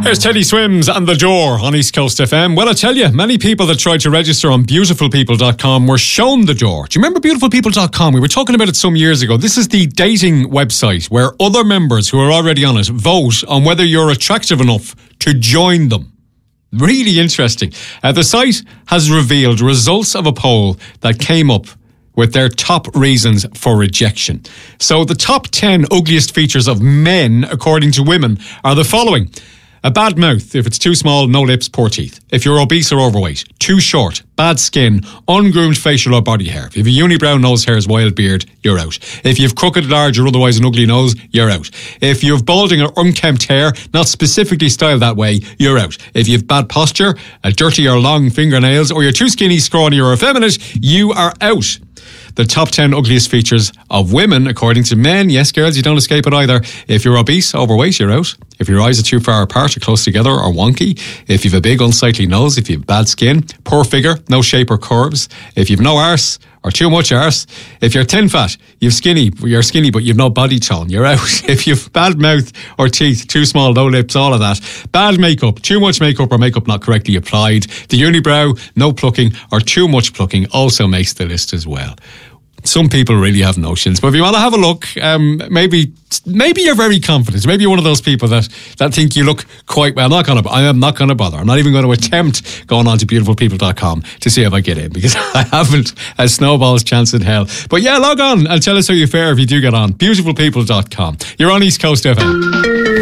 Here's Teddy Swims and The Door on East Coast FM. Well, I tell you, many people that tried to register on beautifulpeople.com were shown the door. Do you remember beautifulpeople.com? We were talking about it some years ago. This is the dating website where other members who are already on it vote on whether you're attractive enough to join them. Really interesting. The site has revealed results of a poll that came up with their top reasons for rejection. So the top 10 ugliest features of men, according to women, are the following. A bad mouth. If it's too small, no lips, poor teeth. If you're obese or overweight. Too short. Bad skin. Ungroomed facial or body hair. If you have a unibrow nose, hairs, wild beard, you're out. If you have crooked, large or otherwise an ugly nose, you're out. If you have balding or unkempt hair, not specifically styled that way, you're out. If you have bad posture, a dirty or long fingernails, or you're too skinny, scrawny or effeminate, you are out. The top 10 ugliest features of women, according to men. Yes, girls, you don't escape it either. If you're obese, overweight, you're out. If your eyes are too far apart or close together or wonky. If you've a big, unsightly nose. If you have bad skin. Poor figure, no shape or curves. If you've no arse or too much arse. If you're thin fat, you're skinny but you've no body tone, you're out. If you've bad mouth or teeth, too small, no lips, all of that. Bad makeup, too much makeup or makeup not correctly applied. The unibrow, no plucking or too much plucking also makes the list as well. Some people really have notions, but if you want to have a look, maybe you're very confident. Maybe you're one of those people that think you look quite well. I am not going to bother. I'm not even going to attempt going on to beautifulpeople.com to see if I get in, because I haven't a snowball's chance in hell. But yeah, log on and tell us how you fare if you do get on. Beautifulpeople.com. You're on East Coast FM.